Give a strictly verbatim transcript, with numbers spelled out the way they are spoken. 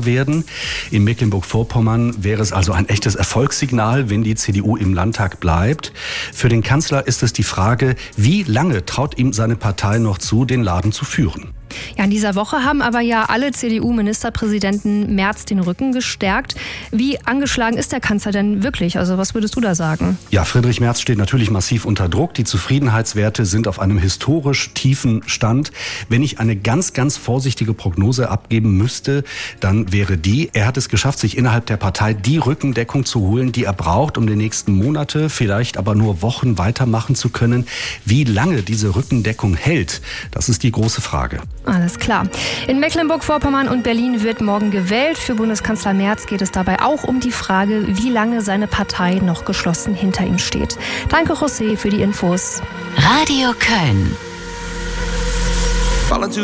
werden. In Mecklenburg-Vorpommern wäre es also ein echtes Erfolgssignal, wenn die C D U im Landtag bleibt. Für den Kanzler ist es die Frage, wie lange traut ihm seine Partei noch zu, den Laden zu führen? Ja, in dieser Woche haben aber ja alle C D U-Ministerpräsidenten Merz den Rücken gestärkt. Wie angeschlagen ist der Kanzler denn wirklich? Also was würdest du da sagen? Ja, Friedrich Merz steht natürlich massiv unter Druck. Die Zufriedenheitswerte sind auf einem historisch tiefen Stand. Wenn ich eine ganz, ganz vorsichtige Prognose abgeben müsste, dann wäre die, er hat es geschafft, sich innerhalb der Partei die Rückendeckung zu holen, die er braucht, um die nächsten Monate, vielleicht aber nur Wochen weitermachen zu können. Wie lange diese Rückendeckung hält, das ist die große Frage. Alles klar. In Mecklenburg-Vorpommern und Berlin wird morgen gewählt. Für Bundeskanzler Merz geht es dabei auch um die Frage, wie lange seine Partei noch geschlossen hinter ihm steht. Danke, José, für die Infos. Radio Köln.